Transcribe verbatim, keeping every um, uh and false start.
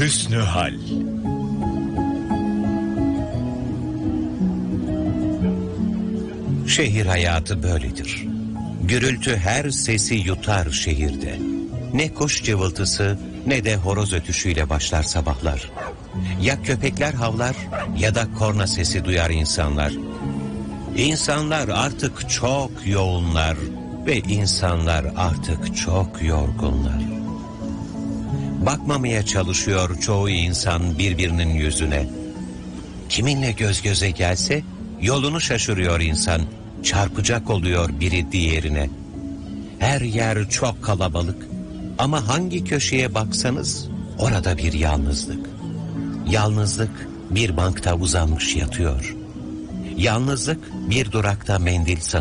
hüsnü hal. Şehir hayatı böyledir. Gürültü her sesi yutar şehirde. Ne kuş cıvıltısı ne de horoz ötüşüyle başlar sabahlar. Ya köpekler havlar ya da korna sesi duyar insanlar. İnsanlar artık çok yoğunlar ve insanlar artık çok yorgunlar. Bakmamaya çalışıyor çoğu insan birbirinin yüzüne. Kiminle göz göze gelse yolunu şaşırıyor insan. Çarpacak oluyor biri diğerine. Her yer çok kalabalık ama hangi köşeye baksanız orada bir yalnızlık. Yalnızlık bir bankta uzanmış yatıyor. Yalnızlık bir durakta mendil satıyor.